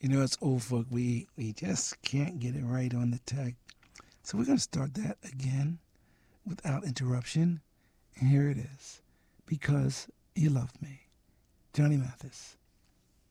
You know, it's old folk. We just can't get it right on the tech. So we're going to start that again without interruption. And here it is. Because You Love Me. Johnny Mathis.